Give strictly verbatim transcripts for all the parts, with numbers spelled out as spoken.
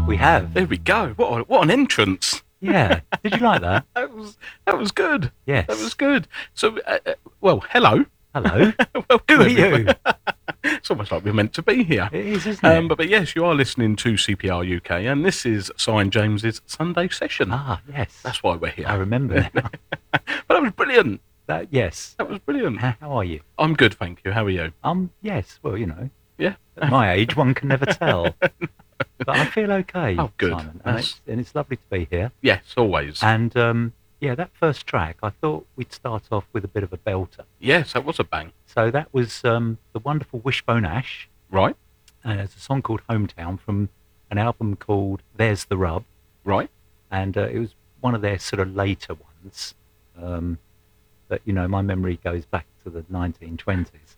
We have. There we go. What a, what an entrance. Yeah. Did you like that? That was that was good. Yes. That was good. So, uh, uh, well, hello. Hello. Welcome. Who are you? It's almost like we're meant to be here. It is, isn't it? Um, but, but yes, you are listening to C P R U K, and this is Signed James's Sunday session. Ah, yes. That's why we're here. I remember now. But that was brilliant. That, yes. That was brilliant. How, how are you? I'm good, thank you. How are you? Um, yes. Well, you know, Yeah. at my age, one can never tell. But I feel okay. Oh, good. Simon, and, That's- it's, and it's lovely to be here. Yes, always. And um, yeah, that first track, I thought we'd start off with a bit of a belter. Yes, that was a bang. So that was um, the wonderful Wishbone Ash. Right, And there's a song called Hometown from an album called There's the Rub. right. And uh, it was one of their sort of later ones. Um, but, you know, my memory goes back to the nineteen twenties.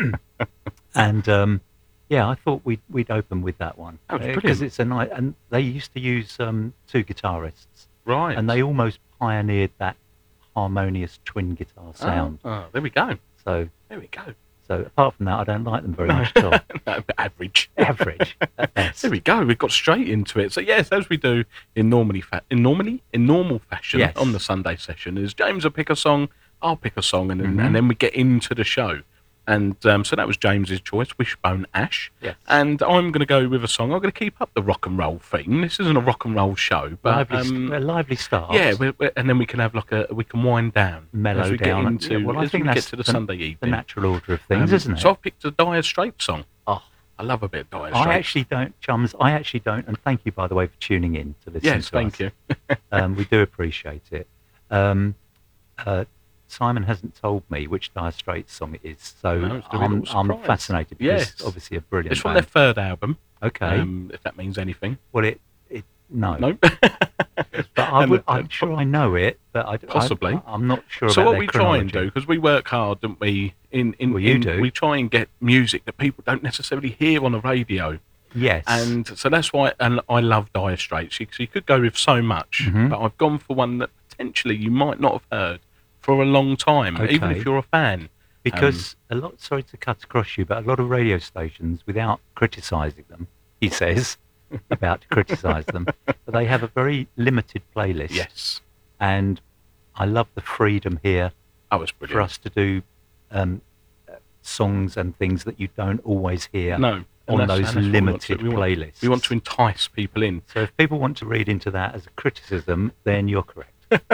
And, um, yeah, I thought we'd, we'd open with that one. That was Because brilliant. it's a nice... And they used to use um, two guitarists. Right. And they almost pioneered that harmonious twin guitar sound. Oh, oh, there we go. So, There we go. so apart from that, I don't like them very much at all. No, but average. Average, at best. There we go. We've got straight into it. So yes, as we do in normally fa- in normally in normal fashion Yes. on the Sunday session, is James will pick a song, I'll pick a song, and then, Mhm. and then we get into the show. And um, so that was James's choice, Wishbone Ash. Yes. And I'm going to go with a song. I'm going to keep up the rock and roll theme. This isn't a rock and roll show, but lively, um, a lively start. yeah, we're, we're, and then we can have like a we can wind down Mellow as we down. get into Yeah, well, I as think we get that's to the, the- Sunday the evening. natural order of things, Um, isn't it? So I've picked a Dire Straits song. Oh, I love a bit of Dire I Straits. actually don't, chums. I actually don't, and thank you, by the way, for tuning in to listen Yes, to thank us. you. Um, we do appreciate it. Um, uh, Simon hasn't told me which Dire Straits song it is, so No, it's gonna be a I'm, little I'm surprise. fascinated because Yes. it's obviously a brilliant It's from their band. third album. Okay, Um, if that means anything. well, it, it no, No. but I And would, the- I'm sure I know it, but I, Possibly. I, am not sure So about what their we try and chronology. do, because we work hard, don't we? In in, Well, you in do. we try and get music that people don't necessarily hear on the radio, Yes, and so that's why. And I love Dire Straits. You, so you could go with so much, Mhm. but I've gone for one that potentially you might not have heard for a long time, even Okay. if you're a fan. because a lot. Sorry to cut across you, but a lot of radio stations, without criticising them, he says, about to criticise them, but they have a very limited playlist. Yes, And I love the freedom here that was for brilliant. us to do um, uh, songs and things that you don't always hear No, and on that's- those and that's what we want to- limited we want- playlists. We want to entice people in. So if people want to read into that as a criticism, then you're correct.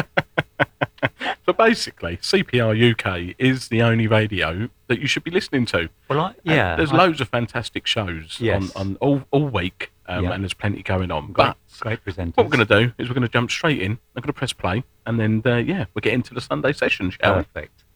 But basically, C P R U K is the only radio that you should be listening to. Well, I, And yeah, there's I- loads of fantastic shows Yes. on, on all, all week, um, Yeah. and there's plenty going on. great, But great presenters. what we're going to do is we're going to jump straight in. I'm going to press play, and then uh, yeah, we'll get into the Sunday session, shall we? Perfect.